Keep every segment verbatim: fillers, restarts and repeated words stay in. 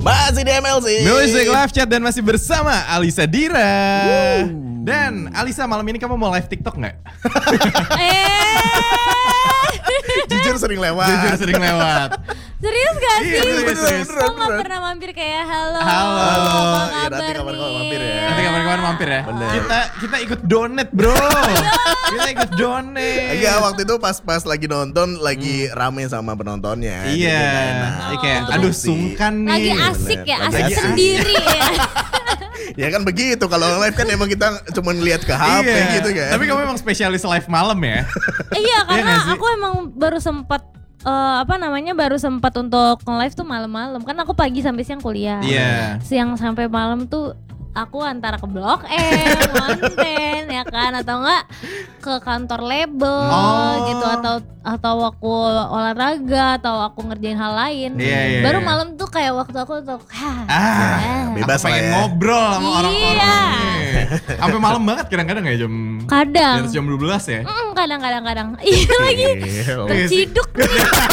Masih di M L C Music Live Chat dan masih bersama Alisa Dira. Woo. Dan Alisa, malam ini kamu mau live TikTok gak? Eh. Jujur sering lewat. Jujur sering lewat. Serius gak sih? Iya, serius, serius. Kok gak pernah mampir kayak halo? Halo. Apa Iya, kabar nanti kapan-kapan mampir ya. Nanti kapan-kapan mampir ya. Bener. Kita kita ikut donate, bro. Kita ikut donate. Iya, waktu itu pas-pas lagi nonton lagi hmm. rame sama penontonnya. Iya. Oh. Kayak aduh sungkan nih. Lagi asik ya, Lagi asik asik. sendiri ya. Ya kan begitu, kalau live kan emang kita cuma ngeliat ke H P Iya. gitu kan. Tapi kamu emang spesialis live malam ya? Iya, karena nggak sih? aku emang baru sempat eh, apa namanya baru sempat untuk nge-live tuh malam-malam. Kan aku pagi sampai siang kuliah. Iya. Siang sampai malam tuh aku antara ke Blok M, konten ya kan, atau enggak ke kantor label Oh. gitu, atau atau aku olahraga atau aku ngerjain hal lain. Iya, iya, Baru iya. malam tuh kayak waktu aku untuk Ah, ah, bebas aku pengen lah ya. ngobrol sama Iya. orang-orang nih. Sampai malam banget kadang-kadang ya jam kadang. di atas jam dua belas ya. Mm, kadang-kadang kadang. Iya lagi. Iya, Terciduk nih.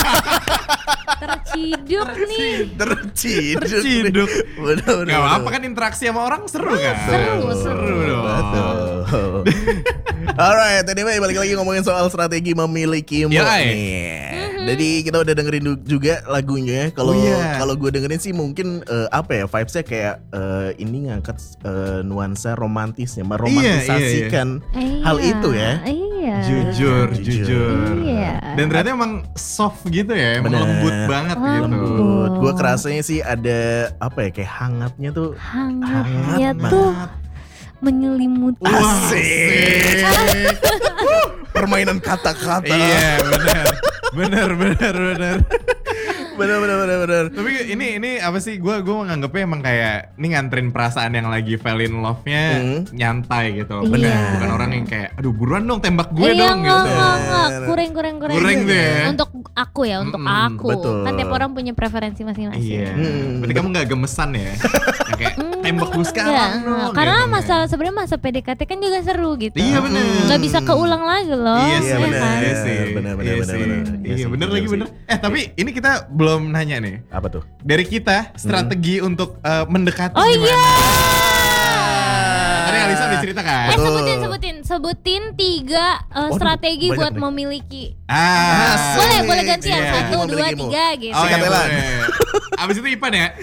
Terciduk nih. Terciduk. Terciduk. Bener-bener. Gak apa-apa kan, interaksi sama orang seru kan? Seru, seru dong. Betul. Alright, anyway balik lagi ngomongin soal strategi memiliki mood Yoi. nih. Jadi kita udah dengerin du- juga lagunya. Kalau Oh, iya. kalau gue dengerin sih mungkin eh, apa ya, vibesnya kayak eh, ini ngangkat eh, nuansa romantisnya, meromantisasikan Iya. hal itu ya. Iya. Jujur, Jujur. jujur. Iya. Dan ternyata emang soft gitu ya, emang Bener. lembut banget Oh, gitu. Lembut. Gue kerasanya sih ada apa ya, kayak hangatnya tuh. Hangatnya Hangat tuh banget. menyelimuti. Asik. Permainan kata-kata. Iya, benar. Benar, benar, benar. Bener bener bener bener. Tapi ini ini apa sih? Gue gue menganggapnya emang kayak ini nganterin perasaan yang lagi fell in love-nya Hmm. nyantai gitu. Iya. Benar. Bukan orang yang kayak aduh buruan dong tembak gue Iya, dong enggak, gitu. enggak, enggak. Kurang, kurang, kurang. Kurang tuh ya. Untuk aku ya, untuk Mm-mm, aku. betul. Kan tiap orang punya preferensi masing-masing. Iya. Hmm. Berarti kamu gak gemesan ya? Yang kayak Hmm, tembak gue sekarang enggak, dong. enggak. Karena gitu. masa sebenarnya masa P D K T kan juga seru gitu. Iya, bener. Nggak bisa keulang lagi loh. Iya sih, Iya, bener. kan? Iya sih. Bener, bener, Iya bener, sih. bener. Iya Iya sih, bener bener lagi sih. bener. Eh tapi ini kita belum nanya nih. Apa tuh? Dari kita strategi untuk eh, mendekati Oh gimana? iya. Tadi Alisa udah cerita kan? Eh Betul. sebutin, sebutin, sebutin tiga uh, Waduh, strategi banyak buat nih. memiliki. Ah. Boleh, boleh gantian. Iya. Satu, dua, Memilikimu. tiga gitu. Oh, Sikat iya, Elan. boleh. Abis itu Ipan ya?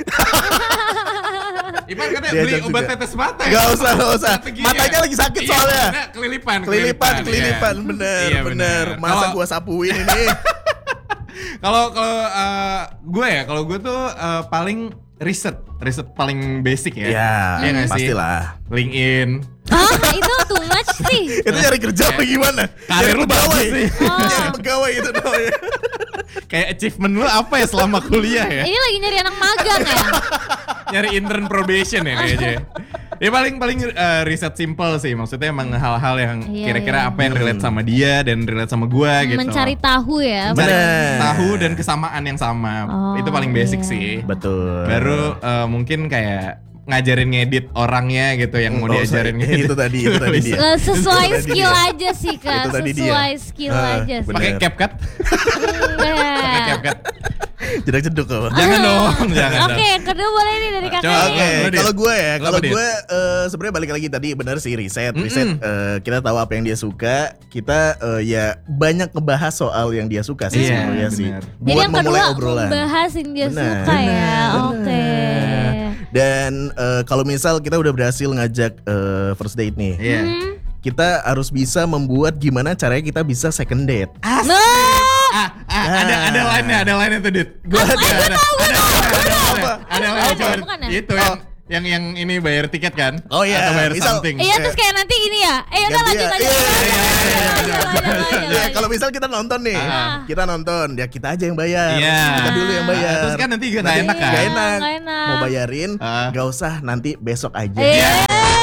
Ipan katanya beli Diajak obat juga. tetes mata ya? Gak usah, gak usah. Strateginya. Matanya lagi sakit Iya, soalnya. bener, kelilipan, Kelilipan, iya. kelilipan, bener, Iya, bener. Masa Kalau- gua sapuin ini? Kalau kalau eh, gue ya, kalau gue tuh eh, paling riset, riset paling basic ya. Ya, Iya nggak sih? pastilah. LinkedIn. Ah, itu too much sih. Itu nyari kerja apa gimana? Karir Nyari lu bagus pegawai. sih. Nyari pegawai itu namanya. Kayak achievement lu apa ya selama kuliah ya? Ini lagi nyari anak magang ya. Nyari intern probation ya kayaknya. Ya paling paling eh, riset simple sih, maksudnya emang hal-hal yang Iya, kira-kira iya. apa yang relate sama dia dan relate sama gua gitu. Mencari tahu ya. Mencari Bener. tahu dan kesamaan yang sama. Oh, Itu paling basic iya. sih. Betul. Baru eh, mungkin kayak ngajarin ngedit orangnya gitu yang mau Oh, diajarin sorry. ngedit. Itu tadi, itu tadi dia. Eh, sesuai Itu tadi skill dia. aja sih kak. Itu tadi dia. Sesuai skill Ah, aja sih. bener. Pakai CapCut? Pakai Enggak. CapCut. Jedak jeduk kok. Jangan dong, jangan Oke, dong. yang kedua boleh nih dari kakak. Coba, nih. Oke, Lo, Dit. kalau gue ya, Lo kalau apa, Dit? gue eh, sebenarnya balik lagi tadi benar sih riset, Mm-mm. riset eh, kita tahu apa yang dia suka, kita eh, ya banyak ngebahas soal yang dia suka sih Iya, sebenarnya sih. benar. Jadi Buat yang memulai kedua obrolan. membahas yang dia Benar. suka ya. Benar. Oke. Dan eh, kalau misal kita udah berhasil ngajak eh, first date nih, Iya. Hmm. kita harus bisa membuat gimana caranya kita bisa second date. Nah, Ah, ah, ada ada lainnya, ada lainnya tuh, Dit. Gua ada, ada, ada, ada, ada, ada lainnya, Oh, coba. bukan ya? Itu yang yang yang ini bayar tiket kan? Oh, iya. Atau bayar Misal- something. iya terus kayak nanti ini ya. Eh udah Ganti lanjut ya. lanjut. Iya, lanjut, iya, lanjut, iya, lanjut, iya, lanjut, iya. lanjut, lanjut, Ya, lanjut. kalau misal kita nonton nih, Ah. kita nonton, ya kita aja yang bayar. Iya. Kita dulu yang bayar. Terus kan nanti nggak Nanti enak kan? nggak enak. Nggak enak. Mau bayarin, Ah. nggak usah nanti besok aja. Iya.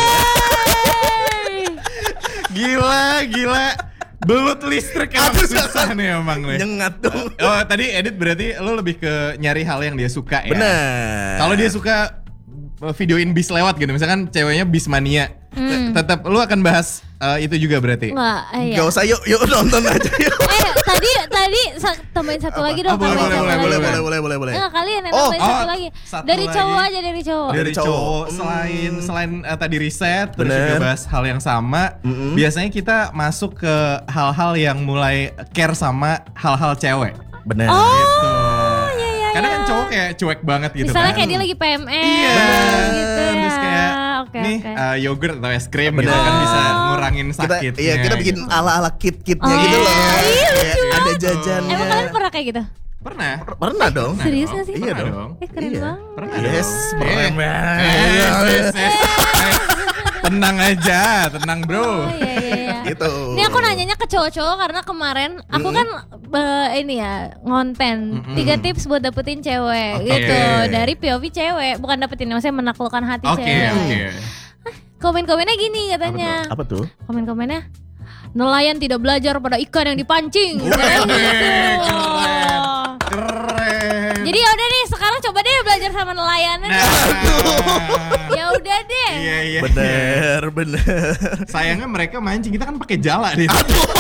Gila, gila. Belut listrik emang Aduh, susah nih emang nih. Nyengat dong. Oh, tadi edit berarti lo lebih ke nyari hal yang dia suka ya? Bener. Kalau dia suka videoin bis lewat gitu, misalkan ceweknya Bismania, Hmm. tetap lu akan bahas uh, itu juga berarti? Enggak, eh, Gak ya. usah yuk, yuk nonton aja yuk. Eh tadi tadi sa- tambahin satu lagi dong. Oh, boleh, tambahin boleh, satu boleh, lagi. boleh, boleh, boleh, boleh. Enggak, kalian yang Oh, tambahin oh, satu lagi. satu Dari lagi. cowok aja dari cowok. Dari Dari cowok, cowok. selain Hmm. selain uh, tadi riset, terus Bener. juga bahas hal yang sama. Mm-mm. Biasanya kita masuk ke hal-hal yang mulai care sama hal-hal cewek. Bener. Oh, Gitu. iya iya. Karena iya. kan cowok kayak cuek banget gitu Misalnya kan. kayak dia lagi P M S Iya, gitu ya. terus kayak Oke, nih oke. uh, yogurt atau es krim gitu Bener. kan bisa ngurangin Kita, sakitnya. iya kita bikin gitu. ala-ala kit-kitnya Oh, gitu loh. iya, Kayak lucu ada banget. jajannya. Emang kalian pernah kayak gitu? Pernah. Pernah dong. Pernah Serius dong. gak sih? Iya Pernah dong. Eh keren Iya. banget. Pernah Yes, dong. pernah Eh, banget. eh, eh, eh, eh. Tenang aja, tenang bro. Oh iya iya iya. Gitu. Ini aku nanyanya ke cowok-cowok karena kemarin aku kan eh, ini ya ngonten Mm-mm. tiga tips buat dapetin cewek Oke. gitu dari P O V cewek, bukan dapetin maksudnya menaklukkan hati Oke, cewek. oke. Komen-komennya gini katanya. Apa tuh? Komen-komennya nelayan tidak belajar pada ikan yang dipancing. Katanya gitu. Keren. Jadi ya udah nih sekarang coba deh belajar sama nelayan. Nah. Ya udah deh. Iya, iya. Bener, bener. Sayangnya mereka mancing, kita kan pakai jala di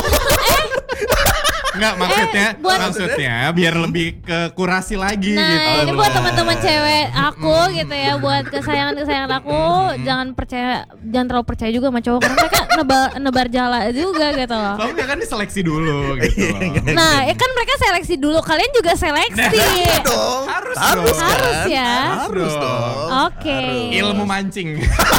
Enggak, maksudnya Eh, buat- maksudnya biar lebih ke kurasi lagi Nah gitu. ini buat teman-teman cewek aku gitu ya, buat kesayangan-kesayangan aku, jangan percaya, jangan terlalu percaya juga sama cowok karena mereka nebar, nebar jala juga gitu loh. Kamu kan diseleksi dulu gitu loh. Nah ya kan mereka seleksi dulu, kalian juga seleksi. Dong. Harus Harus, dong. kan? Harus ya. Harus Harus dong. Oke. Harus. Ilmu mancing.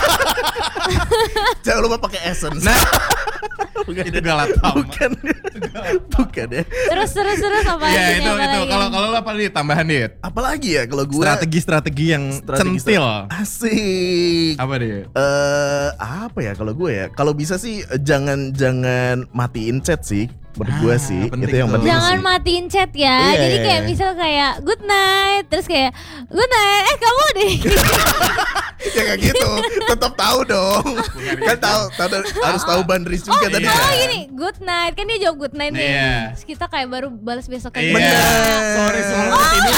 Jangan lupa pakai essence. Nah, bukan itu galatama. Bukan. Bukan ya. Terus terus terus apa Ya lagi? itu apa itu lagi? kalau kalau lo apa nih tambahan dit? Apalagi ya kalau gue Strategi-strategi yang strategi- centil. Asik. Apa dit? Eh apa ya kalau gue ya? Kalau bisa sih eh, jangan jangan matiin chat sih. Menurut gue Ah, sih penting itu yang tuh. penting Jangan sih. matiin chat ya. Iya, Jadi iya, kayak iya. misal kayak good night, terus kayak good night. Eh kamu deh. Ya kayak gitu. Tetap tahu dong. Kan tahu, tahu harus tahu boundaries juga Oh, tadi. iya. Oh kan. gini, good night. Kan dia jawab good night nih. Iya. Terus kita kayak baru balas besok Iya. kayak Bener. Sorry semua tidur.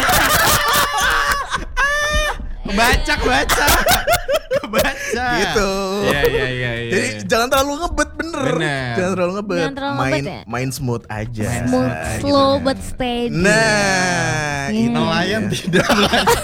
Kebaca, kebaca. Kebaca. Gitu. Iya, iya, iya, iya. Jadi jangan terlalu ngebet bener. Bener. Jangan terlalu ngebet. Jangan terlalu main ngebet ya? main smooth aja. smooth, Gitu. slow but steady. Nah, Iya. itu nelayan dia. tidak belajar.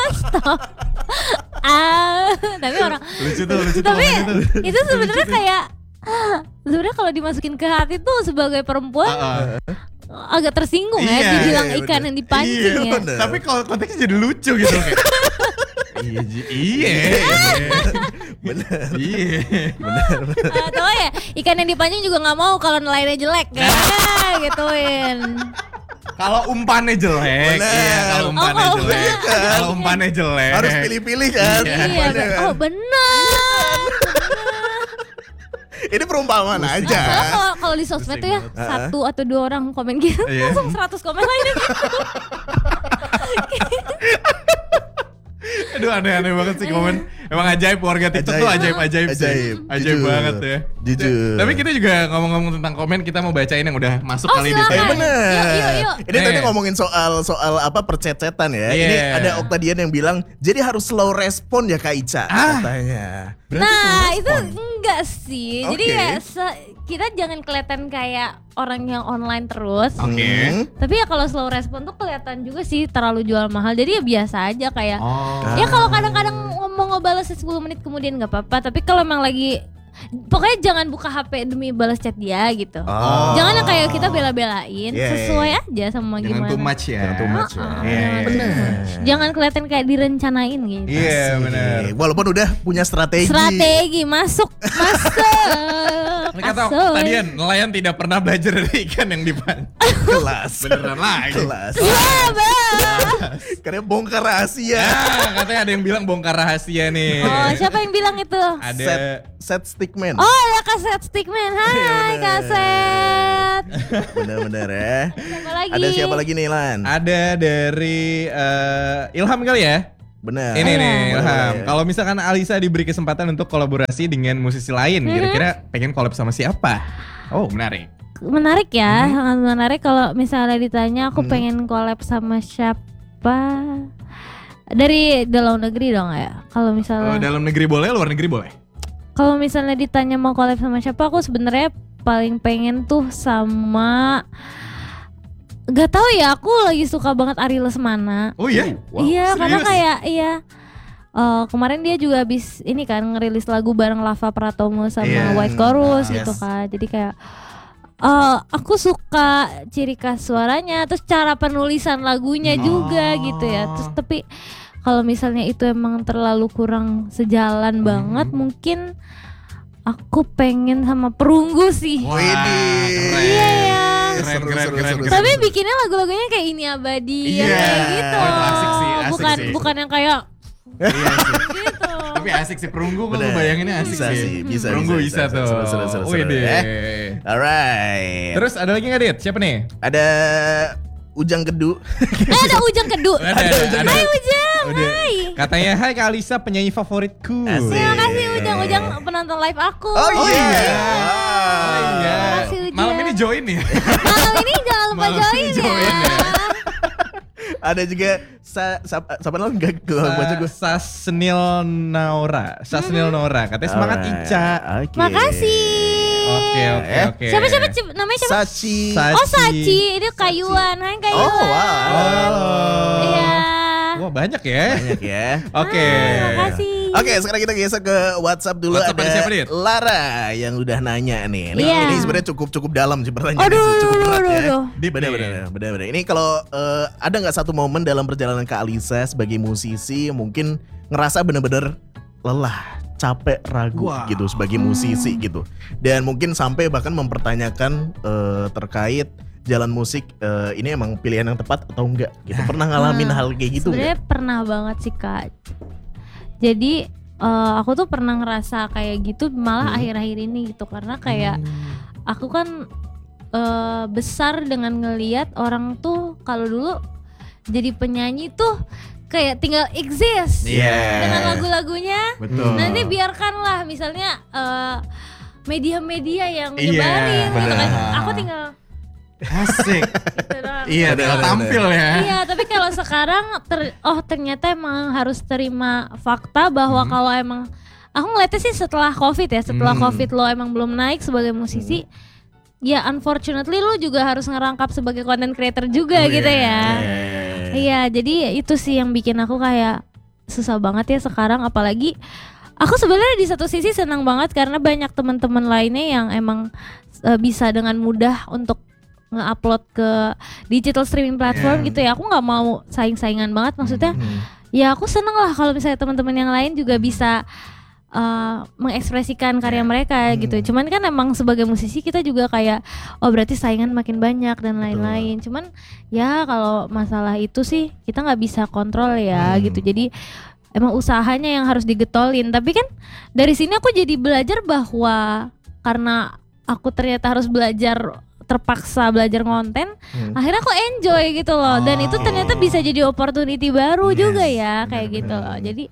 Ah, tapi orang Lucu tuh, lucu tuh. tapi momennya tuh. itu sebenarnya kayak sebenarnya kalau dimasukin ke hati tuh sebagai perempuan Ah, ah. agak tersinggung ya Iya, dibilang iya, ikan bener. yang dipancing Iya, ya. bener. Tapi kalau konteksnya jadi lucu gitu kayak. Iya, Ji. iya, Bener. iya. Uh, Tahu ya ikan yang dipancing juga nggak mau kalau nelayannya jelek ya gituin. Kalau umpannya jelek, Bener. iya. Kalau umpannya Oh, jelek, bener. kalau umpannya jelek, Harus pilih-pilih kan. Iya. Iya, umpannya kan. oh benar. Ini perumpamaan Nah, aja. soalnya kalau kalau di sosmed tuh ya banget. satu atau dua orang komen gitu Iya. langsung seratus komen lainnya gitu. Aduh aneh-aneh banget sih komen. Emang ajaib warga TikTok tuh ajaib-ajaib sih. Ajaib, Ajaib jujur. banget ya. Jujur. Tapi kita juga ngomong-ngomong tentang komen, kita mau bacain yang udah masuk Oh, kali ini. silakan. Eh bener. Yuk, yuk, yuk. Ini tadi Nih. ngomongin soal soal apa percecetan ya. Iya. Ini ada Oktadian yang bilang jadi harus slow respon ya Kak Ica Ah. katanya. Berarti Nah slow itu respon. enggak sih. Jadi Oke. ya se- kita jangan kelihatan kayak orang yang online terus. Oke. Hmm. Tapi ya kalau slow respon tuh kelihatan juga sih terlalu jual mahal. Jadi ya biasa aja kayak. Oh. Ya kalau kadang-kadang mau ngebalas sepuluh menit kemudian nggak apa-apa. Tapi kalau emang lagi pokoknya jangan buka H P demi balas chat dia gitu. Oh. Jangan yang kayak kita bela-belain. Yeah. Sesuai aja sama Jangan gimana. too much ya. Jangan too much ya. Ah, Iya, jangan iya, too iya. much. Jangan kelihatan kayak direncanain gitu. Iya benar. Walaupun udah punya strategi. Strategi masuk, masuk. Ini kata Asuh. tadian nelayan tidak pernah belajar dari ikan yang dipancing. Kelas. Beneran lagi. Kelas. Iya, Karena bongkar rahasia. Ah, katanya ada yang bilang bongkar rahasia nih. Oh, siapa yang bilang itu? Ada Set set stickman. Oh, ya kaset Stickman. Hai, Iya, bener. kaset. Bener-bener ya. Siapa lagi? Ada siapa lagi nih Lan? ada dari eh, Ilham kali ya? Bener. Ini Iya. nih Ilham. Boleh. Kalau misalkan Alisa diberi kesempatan untuk kolaborasi dengan musisi lain, Mhm. kira-kira pengen collab sama siapa? Oh, menarik. Menarik ya, sangat menarik kalau misalnya ditanya aku Hmm. pengen collab sama siapa. Dari dalam negeri dong ya. Kalau misalnya Oh, dalam negeri boleh, luar negeri boleh. Kalau misalnya ditanya mau collab sama siapa, aku sebenarnya paling pengen tuh sama, gak tahu ya, aku lagi suka banget Ari Lesmana. Oh iya? Wow, iya, serius? karena kayak iya. Uh, kemarin dia juga habis ini kan ngerilis lagu bareng Lava Pratomo sama Yeah. White Chorus Yes. gitu kan. Jadi kayak uh, aku suka ciri khas suaranya, terus cara penulisan lagunya juga gitu ya. Terus tapi kalau misalnya itu emang terlalu kurang sejalan banget, mungkin aku pengen sama Perunggu sih. Wah, Widih. keren. Iya ya. Keren, Seru, keren, seru, keren, seru, keren. Tapi bikinnya lagu-lagunya kayak Ini Abadi Iya. yang kayak gitu. Oh, itu asik sih, asik bukan sih. bukan yang kayak Iya sih. gitu. Tapi asik sih, Perunggu kok Bener. bayanginnya asik Bisa sih. sih, bisa, Perunggu bisa, bisa, bisa. tuh. Seru, seru, seru, seru. Wih deh. Eh. Alright. Terus ada lagi nggak Dit? Siapa nih? Ada Ujang Kedu. Eh, ada Ujang Kedu. Ada, ada, ada. Hai Ujang, Udah. hai. Katanya, hai Kak Alisa, penyanyi favoritku. Asik. Terima kasih Ujang, Ujang penonton live aku. Oh iya. Oh iya. Terima kasih, Ujang. Malam ini join nih. Malam ini jangan lupa Malam join ini ya. join ya. Ada juga sa, sa, siapa namanya enggak gue baca gue. Sasnil Naura. Sasnil Naura. Katanya semangat Alright. Ica. Oke. Makasih. Oke, oke, Eh. oke. Siapa siapa Cip- namanya siapa? Sachi. Sa- Oh Sachi, ini kayuan, hai kayuan. Oh wow. Halo. Iya. Wah, banyak ya. Banyak ya. Oke. Ah, makasih. Oke, sekarang kita geser ke WhatsApp dulu. WhatsApp ada ada siapa, Dit? Lara yang udah nanya nih. Ini, Iya. ini sebenarnya cukup cukup dalam sih pertanyaannya. Aduh, sih, cukup berat aduh, ya. aduh. Deep Bener, nih. bener, bener, bener. Ini kalau eh, ada nggak satu momen dalam perjalanan Kak Alisa sebagai musisi mungkin ngerasa bener-bener lelah, capek, ragu Wow. gitu sebagai musisi gitu. Dan mungkin sampai bahkan mempertanyakan eh, terkait jalan musik eh, ini emang pilihan yang tepat atau enggak gitu. Pernah ngalamin Nah, hal kayak gitu Sebenarnya enggak? pernah banget sih Kak. Jadi eh, aku tuh pernah ngerasa kayak gitu malah Hmm. akhir-akhir ini gitu karena kayak aku kan eh, besar dengan ngelihat orang tuh kalau dulu jadi penyanyi tuh kayak tinggal exist Iya. dengan lagu-lagunya. Betul. Nanti biarkanlah misalnya eh, media-media yang Iya, nyebarin gitu kan. benar. Aku tinggal Asik. gitu doang. Iya, Bener, tinggal bener, tampil ya. Iya, tapi kalau sekarang ter- oh ternyata emang harus terima fakta bahwa Hmm. kalau emang aku ngeliatnya sih setelah Covid ya, setelah Hmm. Covid lo emang belum naik sebagai musisi, ya unfortunately lo juga harus ngerangkap sebagai content creator juga Oh, gitu iya. ya. Iya. Iya, jadi itu sih yang bikin aku kayak susah banget ya sekarang, apalagi aku sebenarnya di satu sisi senang banget karena banyak teman-teman lainnya yang emang uh, bisa dengan mudah untuk nge-upload ke digital streaming platform Yeah. gitu ya. Aku nggak mau saing-saingan banget, maksudnya Hmm. ya aku seneng lah kalau misalnya teman-teman yang lain juga bisa uh, mengekspresikan karya Yeah. mereka Hmm. gitu. Cuman kan emang sebagai musisi kita juga kayak oh berarti saingan makin banyak dan lain-lain. Cuman ya kalau masalah itu sih kita nggak bisa kontrol ya Hmm. gitu. Jadi emang usahanya yang harus digetolin. Tapi kan dari sini aku jadi belajar bahwa karena aku ternyata harus belajar terpaksa belajar konten, Hmm. akhirnya aku enjoy gitu loh. Dan itu Oh. ternyata bisa jadi opportunity baru Yes, juga ya kayak benar, gitu benar. loh. Jadi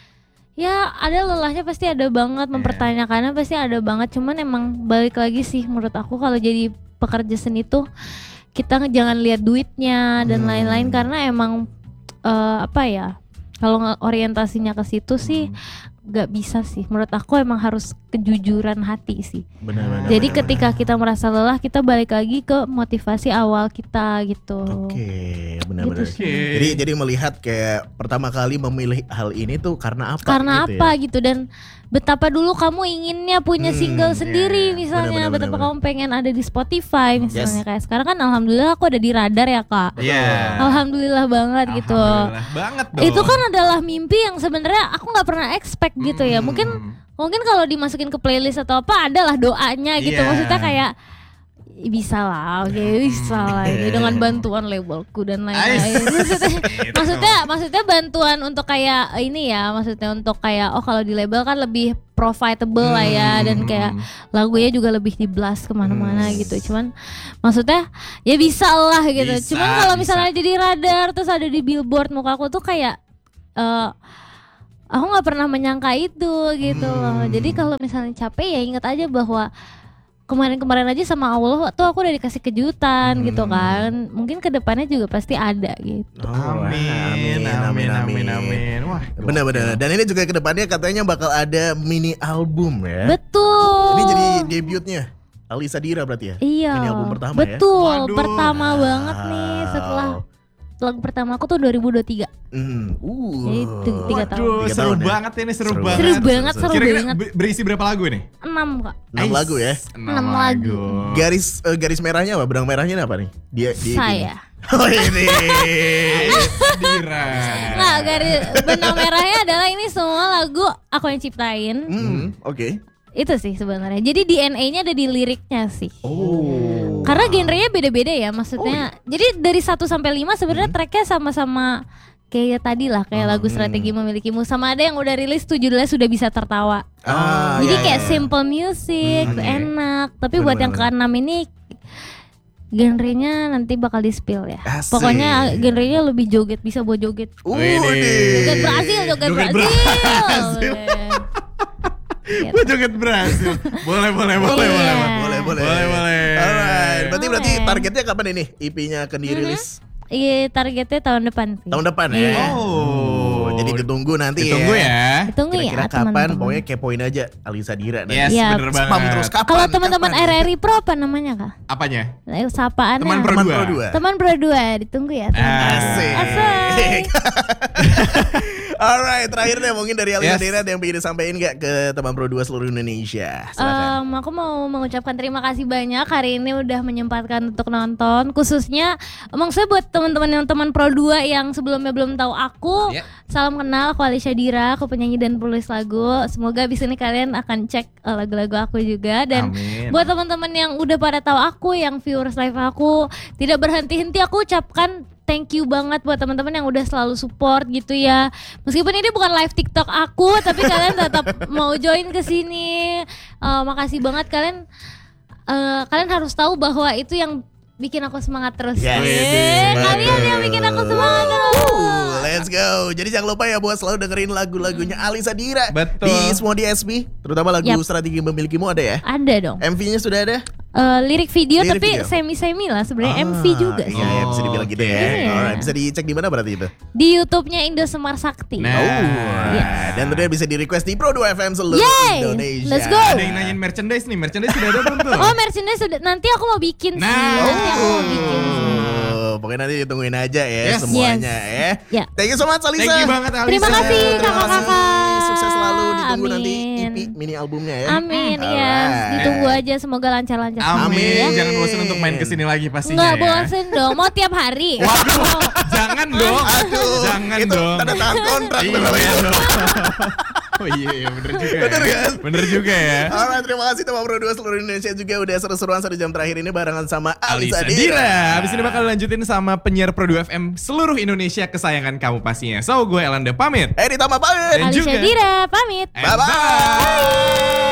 ya ada lelahnya pasti ada banget, mempertanyakannya pasti ada banget. Cuman emang balik lagi sih menurut aku kalau jadi pekerja seni tuh kita jangan lihat duitnya dan Hmm. lain-lain karena emang eh, apa ya, kalau nge- orientasinya ke situ sih gak bisa sih. Menurut aku emang harus kejujuran hati sih. Benar-benar. Jadi ketika kita merasa lelah, kita balik lagi ke motivasi awal kita gitu. Oke, benar-benar. Gitu sih. Oke. Jadi jadi melihat kayak pertama kali memilih hal ini tuh karena apa? Karena gitu apa ya? gitu, dan betapa dulu kamu inginnya punya Hmm, single iya, sendiri iya. misalnya, Benar-benar, betapa benar-benar. kamu pengen ada di Spotify misalnya. Yes. Kayak sekarang kan alhamdulillah aku ada di radar ya Kak. Iya. Alhamdulillah banget gitu. Alhamdulillah banget dong. Itu kan adalah mimpi yang sebenarnya aku nggak pernah expect gitu ya. Hmm. Mungkin mungkin kalau dimasukin ke playlist atau apa adalah doanya gitu. Iya. Maksudnya kayak "Ih, bisa lah, oke bisa lah ini dengan bantuan labelku dan lain-lain." Ais. Maksudnya, Gitu. maksudnya maksudnya bantuan untuk kayak ini ya, maksudnya untuk kayak oh kalau di label kan lebih profitable lah ya, dan kayak lagunya juga lebih di blast kemana-mana Hmm. gitu. Cuman maksudnya ya bisa lah gitu. Bisa, Cuman kalau bisa. misalnya jadi radar terus ada di billboard, muka aku tuh kayak eh aku nggak pernah menyangka itu gitu loh. Hmm. Jadi kalau misalnya capek ya ingat aja bahwa kemarin-kemarin aja sama Allah tuh aku udah dikasih kejutan Hmm. gitu kan. Mungkin kedepannya juga pasti ada gitu. Oh, Amin, amin, amin, amin. Wah, Benar-benar. Dan ini juga kedepannya katanya bakal ada mini album ya. Betul. Ini jadi debutnya Alisa Dira berarti ya? Iya. Ini album pertama ya? Betul. Waduh. Pertama banget nih setelah lagu pertama aku tuh dua ribu dua puluh tiga. Hmm. Uh. Jadi tiga- tiga tahun. Waduh, Tiga seru tahun ya? banget ini, seru, Seru banget. Seru banget, seru Kira-kira banget. be- berisi berapa lagu nih? enam Kak. Enam Ais, lagu ya. Enam Enam lagu. Garis eh, garis merahnya apa? Benang merahnya apa nih? Dia dia Saya. Oh ini. Dira. Nggak, garis benang merahnya adalah ini semua lagu aku yang ciptain. Hmm, oke. Itu sih sebenarnya. Jadi D N A-nya ada di liriknya sih. Oh. Karena genrenya beda-beda ya maksudnya. Jadi dari satu sampai lima sebenarnya tracknya sama-sama kayak tadi lah, kayak lagu Strategi Memilikimu, sama ada yang udah rilis tuh judulnya Sudah Bisa Tertawa. Ah, Jadi iya, kayak iya. simple music, Hmm, oke. enak. Tapi buat yang Bener-bener. keenam ini genrenya nanti bakal di spill ya. Asik. Pokoknya genrenya lebih joget, bisa buat joget. Uh, Wih, Joget Brasil, joget, Joget Brasil. Brasil. Gitu. Gue joget berhasil. Boleh, boleh, boleh, Iya. boleh. Boleh, boleh. Boleh, boleh. Alright. Berarti berarti Boleh. targetnya kapan ini? E P-nya akan dirilis? Iya, targetnya tahun depan sih. Tahun depan ya. Iya. Oh. Jadi ditunggu nanti Ditunggu ya. Ditunggu ya Kira-kira kapan? teman-teman. Pokoknya kepoin aja Alisa Dira nanti. Yes, Iya. bener banget. Spam terus kapan? Kalau teman-teman Kapan? R R I Pro apa namanya Kak? Apanya? Eh, Sapaannya. Teman Pro Teman dua. Pro dua. Teman Pro dua, ditunggu ya. teman-teman. Asik. Asik. Alright, terakhir deh mungkin dari Alisa Yes. Dira ada yang pengen disampaikan gak ke teman Pro dua seluruh Indonesia? Silakan. Em, aku mau mengucapkan terima kasih banyak hari ini udah menyempatkan untuk nonton, khususnya emang saya buat teman-teman yang teman Pro dua yang sebelumnya belum tahu aku, Ya. salam kenal, aku Alisha Dira, aku penyanyi dan penulis lagu. Semoga abis ini kalian akan cek eh, lagu-lagu aku juga, dan Amin. buat teman-teman yang udah pada tahu aku, yang viewers live aku, tidak berhenti-henti aku ucapkan thank you banget buat teman-teman yang udah selalu support gitu ya. Meskipun ini bukan live TikTok aku, tapi kalian tetap mau join ke sini. Eh, makasih banget kalian. eh, kalian harus tahu bahwa itu yang bikin aku semangat terus. Yes. Yeay, kalian yang bikin aku semangat terus. Uh, let's go. Jadi jangan lupa ya buat selalu dengerin lagu-lagunya Alisa Dira. Betul. Di semua D S P, terutama lagu Yap. Strategi Memilikimu ada ya? Ada dong. M V-nya sudah ada? Eh, lirik video Lirik tapi video. semi-semi lah sebenarnya, M V juga Iya, sih. iya, bisa dibilang gitu ya. Iya. Alright, bisa dicek di mana berarti itu? Di YouTube-nya Indo Semar Sakti. Nah. Oh, Yes. dan tentunya bisa di request di Pro dua F M seluruh Yay, Indonesia. let's go. Ada yang nanyain merchandise nih. Merchandise sudah ada belum tuh? Oh, merchandise sudah, nanti aku mau bikin sih. Nah. Nanti aku mau bikin sih. Oh, pokoknya nanti ditungguin aja ya Yes. semuanya ya. Ya. Thank you so much Alisa. Thank you banget Alisa. Terima kasih Terima kasih. kakak-kakak. Sukses selalu, ditunggu Amin. nanti E P mini albumnya ya. Amin, yes. Alright. Ditunggu aja, semoga lancar-lancar. Amin. semua ya. Jangan bosan untuk main kesini lagi pastinya. Nggak ya. bosen dong, mau tiap hari. Waduh, jangan dong. Aduh, Jangan itu dong. tanda tangan kontrak. Iya bener-bener. dong. Oh iya, iya bener juga. Bener ya. kan? Bener juga ya. Alright, terima kasih teman Pro dua seluruh Indonesia juga udah seru-seruan satu jam terakhir ini barengan sama Alisa Alisa Dira. Dira. Abis ini bakal lanjutin sama penyiar Pro dua F M seluruh Indonesia kesayangan kamu pastinya. So, gue Elanda pamit. Eh, ditambah pamit. Dan Alisha juga- Dira, pamit. And Bye-bye. bye.